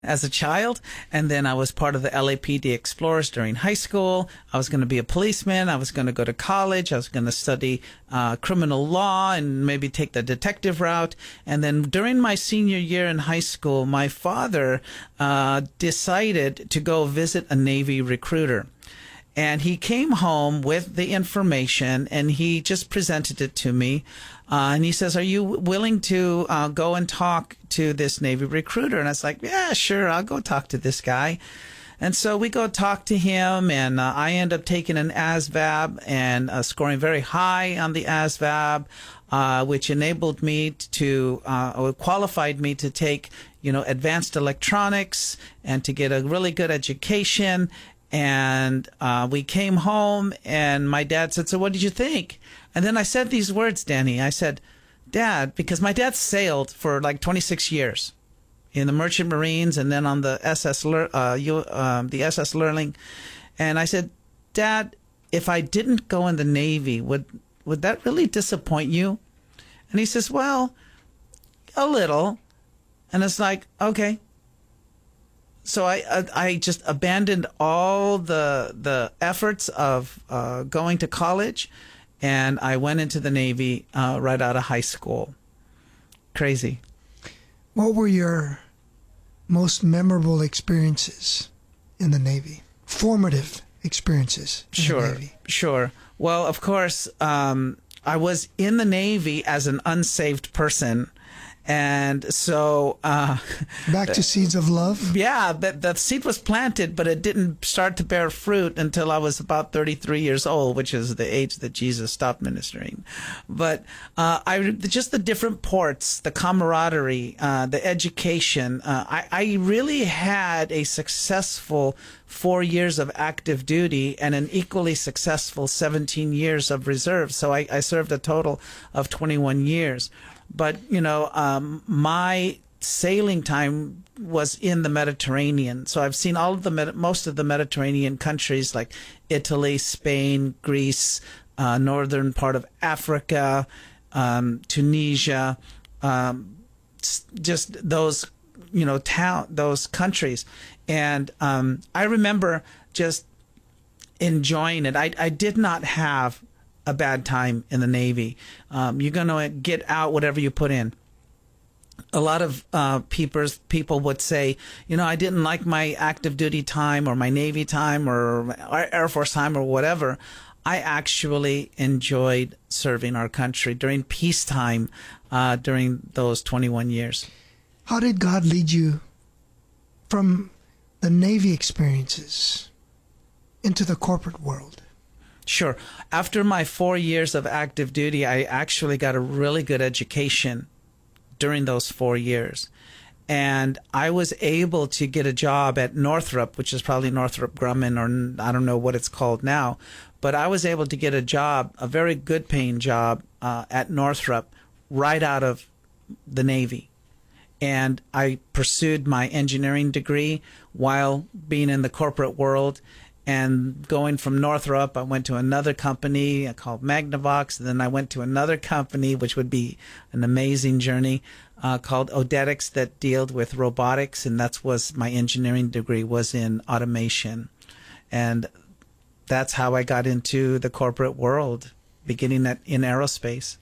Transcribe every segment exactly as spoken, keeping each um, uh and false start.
as a child, and then I was part of the L A P D Explorers during high school. I was going to be a policeman. I was going to go to college. I was going to study uh, criminal law and maybe take the detective route. And then during my senior year in high school, my father uh, decided to go visit a Navy recruiter. And he came home with the information, and he just presented it to me. Uh, and he says, are you willing to uh, go and talk to this Navy recruiter? And I was like, yeah, sure, I'll go talk to this guy. And so we go talk to him, and uh, I end up taking an A S V A B and uh, scoring very high on the A S V A B, uh, which enabled me to, uh, or qualified me to take, you know, advanced electronics and to get a really good education. And uh, we came home, and my dad said, so what did you think? And then I said these words, Danny. I said, Dad, because my dad sailed for like twenty-six years in the Merchant Marines and then on the S S, uh, uh, the S S Lurling. And I said, Dad, if I didn't go in the Navy, would would that really disappoint you? And he says, well, a little. And it's like, okay. So I, I I just abandoned all the the efforts of uh, going to college, and I went into the Navy uh, right out of high school. Crazy. What were your most memorable experiences in the Navy? Formative experiences in sure, the Navy? Sure. Well, of course, um, I was in the Navy as an unsaved person. And so uh, back to Seeds of Love. Yeah, the, the seed was planted, but it didn't start to bear fruit until I was about thirty-three years old, which is the age that Jesus stopped ministering. But uh, I just the different ports, the camaraderie, uh, the education. Uh, I, I really had a successful four years of active duty and an equally successful seventeen years of reserve. So I, I served a total of twenty-one years. But, you know, um, my sailing time was in the Mediterranean. So I've seen all of the, most of the Mediterranean countries like Italy, Spain, Greece, uh, northern part of Africa, um, Tunisia, um, just those, you know, town, those countries. And um, I remember just enjoying it. I, I did not have a bad time in the Navy. Um, you're going to get out whatever you put in. A lot of uh, peepers, people would say, you know, I didn't like my active duty time or my Navy time or Air Force time or whatever. I actually enjoyed serving our country during peacetime uh, during those twenty-one years. How did God lead you from the Navy experiences into the corporate world? Sure. After my four years of active duty, I actually got a really good education during those four years. And I was able to get a job at Northrop, which is probably Northrop Grumman, or I don't know what it's called now. But I was able to get a job, a very good paying job uh, at Northrop right out of the Navy. And I pursued my engineering degree while being in the corporate world. And going from Northrop, I went to another company called Magnavox. And then I went to another company, which would be an amazing journey, uh, called Odetics, that dealt with robotics. And that's was my engineering degree was in automation. And that's how I got into the corporate world, beginning at, in aerospace.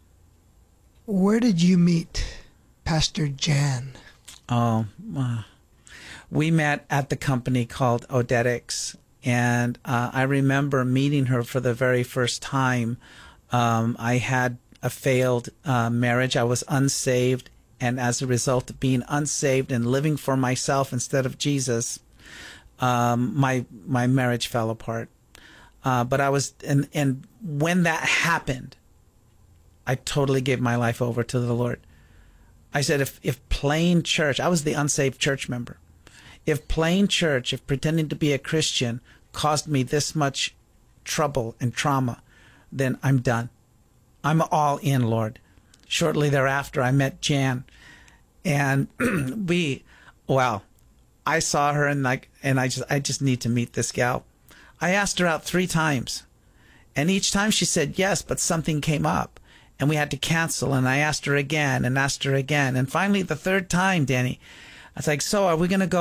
Where did you meet Pastor Jan? Oh, uh, we met at the company called Odetics. And uh, I remember meeting her for the very first time. Um, I had a failed uh, marriage. I was unsaved. And as a result of being unsaved and living for myself instead of Jesus, um, my my marriage fell apart. Uh, but I was, and, and when that happened, I totally gave my life over to the Lord. I said, if, if playing church, I was the unsaved church member. If playing church, if pretending to be a Christian caused me this much trouble and trauma, then I'm done. I'm all in, Lord. Shortly thereafter, I met Jan, and we, well, I saw her and like, and I just, I just need to meet this gal. I asked her out three times, and each time she said yes, but something came up, and we had to cancel. And I asked her again and asked her again, and finally the third time, Danny, I was like, so are we going to go